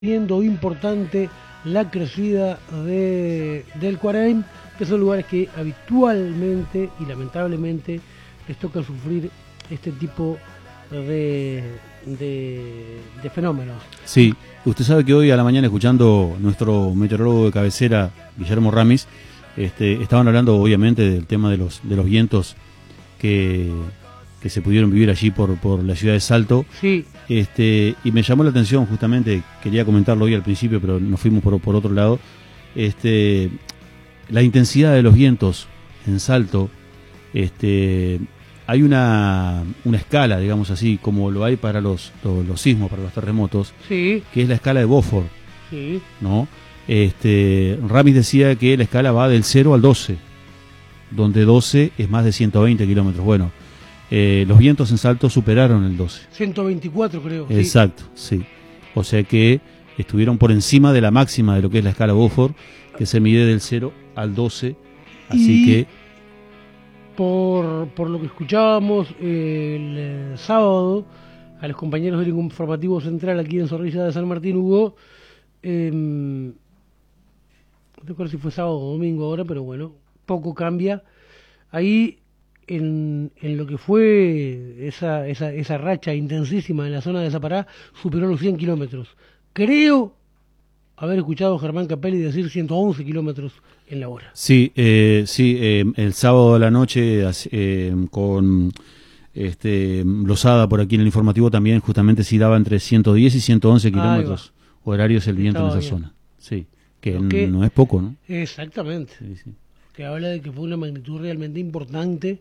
siendo importante la crecida del Cuaraim, que son lugares que habitualmente y lamentablemente les toca sufrir este tipo de fenómenos. Sí, usted sabe que hoy a la mañana, escuchando nuestro meteorólogo de cabecera, Guillermo Ramis, estaban hablando obviamente del tema de los vientos que se pudieron vivir allí por la ciudad de Salto. Sí. Y me llamó la atención, justamente, quería comentarlo hoy al principio, pero nos fuimos por otro lado. La intensidad de los vientos en Salto, hay una escala, digamos así, como lo hay para los sismos, para los terremotos, Sí. que es la escala de Beaufort, Sí. ¿no? Ramis decía que la escala va del 0 al 12, donde 12 es más de 120 kilómetros. Bueno, los vientos en Salto superaron el 12. 124 creo. Exacto, sí. O sea que estuvieron por encima de la máxima de lo que es la escala Beaufort, que se mide del 0 al 12. Así que por lo que escuchábamos el sábado a los compañeros del informativo central aquí en Zorrilla de San Martín, hubo, no recuerdo si fue sábado o domingo ahora, pero bueno, poco cambia. Ahí en lo que fue esa racha intensísima en la zona de Zapará, superó los 100 kilómetros. Creo haber escuchado a Germán Capelli decir 111 kilómetros en la hora. Sí, el sábado a la noche con Lozada por aquí en el informativo también justamente sí daba entre 110 y 111 kilómetros horarios el viento en esa zona. Sí, que no es poco, ¿no? Exactamente. Sí, sí. Que habla de que fue una magnitud realmente importante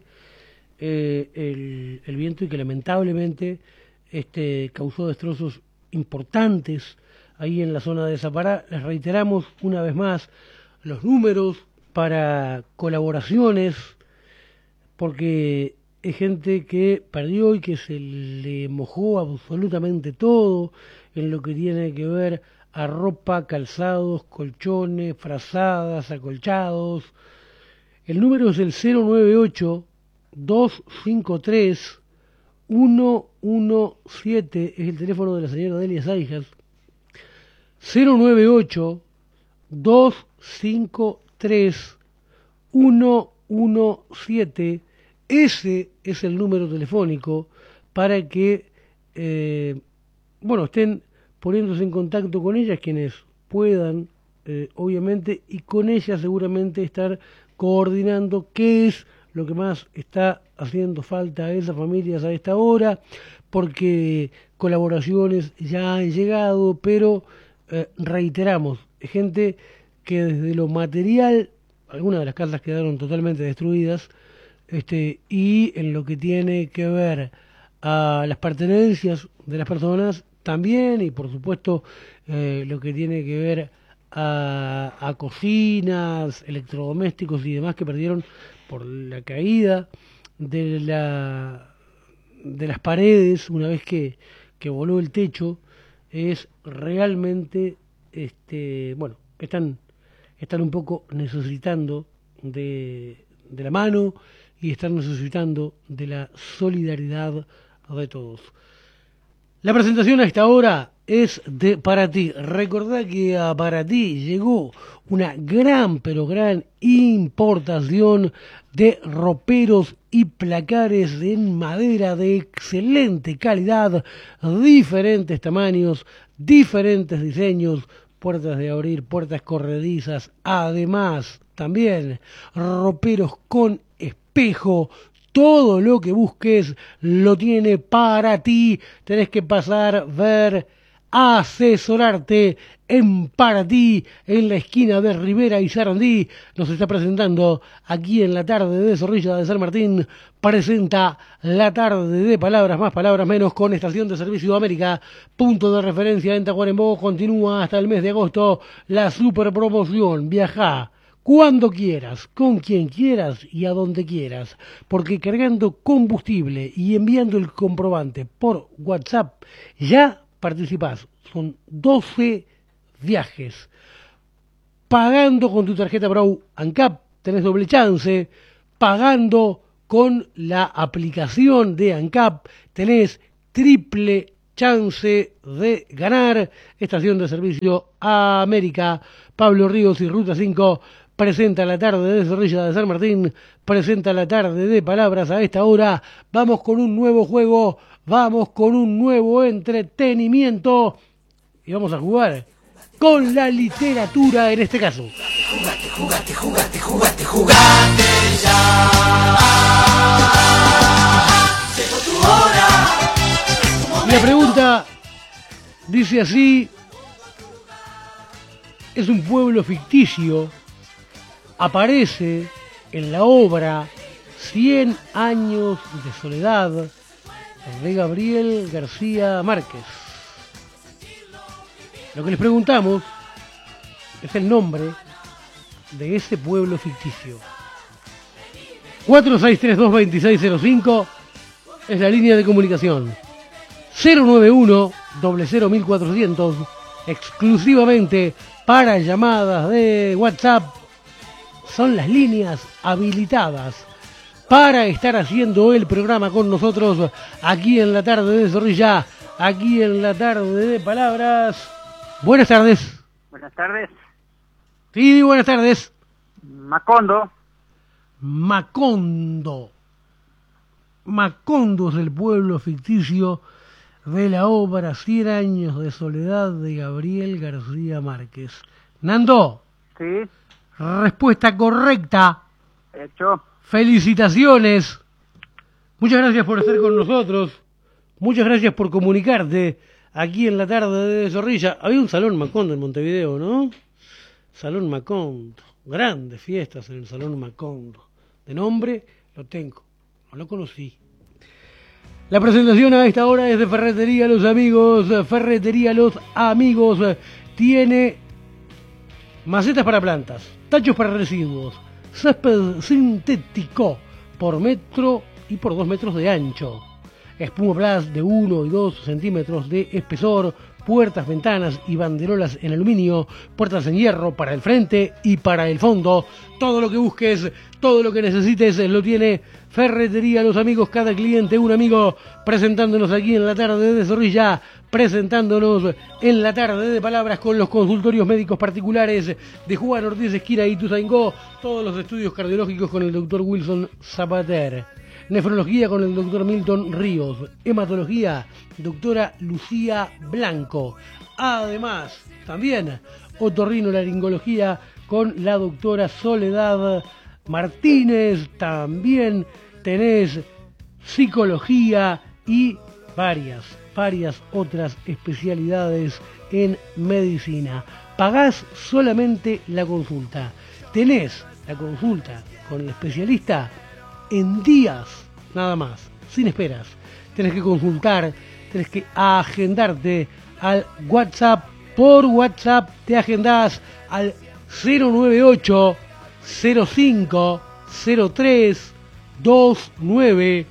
el viento y que lamentablemente causó destrozos importantes ahí en la zona de Zapará. Les reiteramos una vez más los números para colaboraciones, porque es gente que perdió y que se le mojó absolutamente todo en lo que tiene que ver a ropa, calzados, colchones, frazadas, acolchados. El número es el 098-253-117, es el teléfono de la señora Delia Saijas. 098-253-117, ese es el número telefónico para que, estén poniéndose en contacto con ellas quienes puedan, obviamente, y con ellas seguramente estar coordinando qué es lo que más está haciendo falta a esas familias a esta hora, porque colaboraciones ya han llegado, pero reiteramos, gente que desde lo material, algunas de las casas quedaron totalmente destruidas, y en lo que tiene que ver a las pertenencias de las personas también, y por supuesto lo que tiene que ver a cocinas, electrodomésticos y demás que perdieron por la caída de las paredes una vez que voló el techo. Es realmente, están un poco necesitando de la mano y están necesitando de la solidaridad de todos. La presentación a esta hora es de Paraty. Recordá que a Paraty llegó una gran, pero gran importación de roperos y placares en madera de excelente calidad, diferentes tamaños, diferentes diseños, puertas de abrir, puertas corredizas, además también roperos con espejo. Todo lo que busques lo tiene Paraty. Tenés que pasar, ver, asesorarte en Paraty, en la esquina de Rivera y Sarandí. Nos está presentando aquí en la tarde de Zorrilla de San Martín. Presenta la tarde de Palabras Más, Palabras Menos con Estación de Servicio América. Punto de referencia en Tacuarembó. Continúa hasta el mes de agosto la super promoción. Viajá cuando quieras, con quien quieras y a donde quieras, porque cargando combustible y enviando el comprobante por WhatsApp ya participás. Son 12 viajes. Pagando con tu tarjeta Brow ANCAP tenés doble chance. Pagando con la aplicación de ANCAP tenés triple chance de ganar. Estación de servicio América, Pablo Ríos y Ruta 5 presenta la tarde de Zorrilla de San Martín, presenta la tarde de Palabras a esta hora. Vamos con un nuevo juego, vamos con un nuevo entretenimiento y vamos a jugar con la literatura en este caso. Jugate ya. Llegó tu hora. La pregunta dice así: es un pueblo ficticio, aparece en la obra 100 años de soledad de Gabriel García Márquez. Lo que les preguntamos es el nombre de ese pueblo ficticio. 4632-2605 es la línea de comunicación. 091-001400 exclusivamente para llamadas de WhatsApp. Son las líneas habilitadas para estar haciendo el programa con nosotros aquí en la tarde de Zorrilla, aquí en la tarde de Palabras. Buenas tardes. Buenas tardes. Sí, buenas tardes. Macondo. Macondo. Macondo es el pueblo ficticio de la obra 100 años de soledad de Gabriel García Márquez. Nando. Sí. Respuesta correcta. Hecho. Felicitaciones. Muchas gracias por estar con nosotros. Muchas gracias por comunicarte aquí en la tarde de Zorrilla. Había un Salón Macondo en Montevideo, ¿no? Salón Macondo. Grandes fiestas en el Salón Macondo. De nombre lo tengo. No lo conocí. La presentación a esta hora es de Ferretería Los Amigos. Ferretería Los Amigos tiene macetas para plantas, tachos para residuos, césped sintético por metro y por 2 metros de ancho, espuma Plus de 1 y 2 centímetros de espesor, puertas, ventanas y banderolas en aluminio, puertas en hierro para el frente y para el fondo. Todo lo que busques, todo lo que necesites lo tiene Ferretería Los Amigos. Cada cliente un amigo, presentándonos aquí en la tarde de Zorrilla, presentándonos en la tarde de Palabras con los consultorios médicos particulares de Juan Ortiz esquina Ituzaingó, todos los estudios cardiológicos con el doctor Wilson Zapater, nefrología con el doctor Milton Ríos, hematología doctora Lucía Blanco, además también otorrinolaringología con la doctora Soledad Martínez, también tenés psicología y varias otras especialidades en medicina. Pagás solamente la consulta. Tenés la consulta con el especialista en días, nada más, sin esperas. Tenés que consultar, tenés que agendarte al WhatsApp. Por WhatsApp te agendás al 098 05 03 29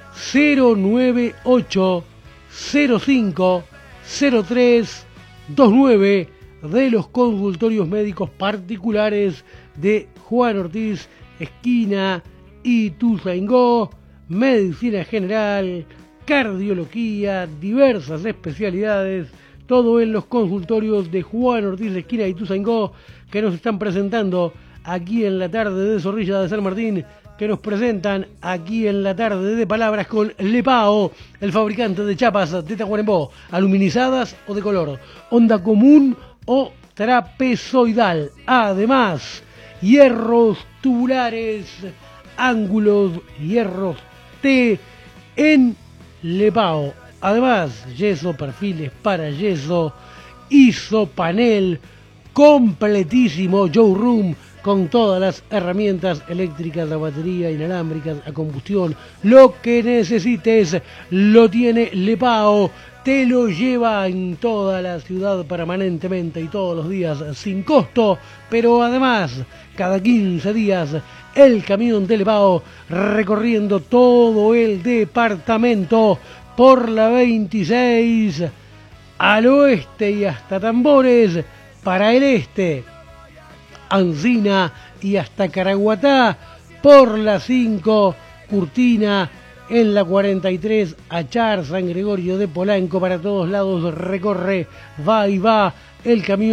098 05 03 29 de los consultorios médicos particulares de Juan Ortiz esquina Ituzaingó. Medicina general, cardiología, diversas especialidades, todo en los consultorios de Juan Ortiz esquina Ituzaingó, que nos están presentando aquí en la tarde de Zorrilla de San Martín, que nos presentan aquí en la tarde de Palabras con Lepao, el fabricante de chapas de Tacuarembó, aluminizadas o de color, onda común o trapezoidal. Además, hierros tubulares, ángulos, hierros T en Lepao. Además, yeso, perfiles para yeso, isopanel, completísimo showroom con todas las herramientas eléctricas, la batería, inalámbricas, a combustión. Lo que necesites lo tiene Lepao. Te lo lleva en toda la ciudad permanentemente y todos los días sin costo. Pero además, cada 15 días, el camión de Lepao recorriendo todo el departamento por la 26 al oeste y hasta Tambores para el este, Ancina y hasta Caraguatá por la 5, Curtina En la 43, Achar, San Gregorio de Polanco, para todos lados recorre, va y va el camión.